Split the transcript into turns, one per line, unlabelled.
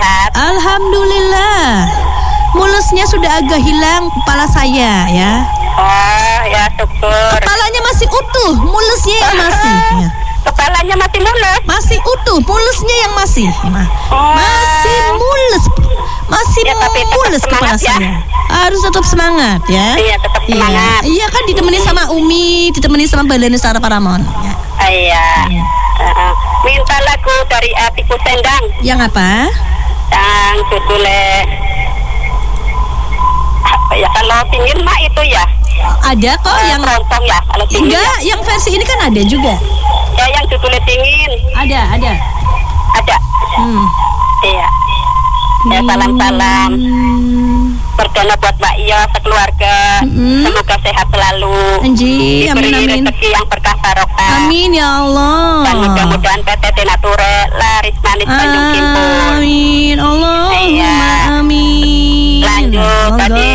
sehat?
Alhamdulillah. Mulusnya sudah agak hilang kepala saya ya.
Oh, ya syukur.
Kepalanya masih utuh, mulusnya yang masih. Ya.
Kepalanya masih mulus.
Masih utuh, mulusnya yang masih. Masih mulus. Masih
Ya, tapi tetap
mulus kepala
semangat, ya.
saya. Harus tetap semangat ya.
Iya, tetap semangat.
Iya kan ditemani sama Umi, ditemani sama Baleni Sara Paramon. Ya.
Iya. Minta lagu dari Atiku Sendang
Yang apa?
yang judulnya apa ya, kalau pingin mah itu ya.
Ada kok yang
keroncong ya, kalau pingin.
enggak, yang versi ini kan ada juga.
Ya, yang judulnya pingin.
Ada.
Ada. Iya. Ya, salam-salam. Berdoa buat Mbak Iyo sekeluarga. Semoga sehat selalu.
Anji,
Diberi
amin.
rezeki yang berkah barokah.
Amin ya Allah.
Dan mudah-mudahan PT Tenature laris manis Tanjung Kimpul.
Amin. Allahumma
Iya.
amin.
Lanjut
Monggo.
tadi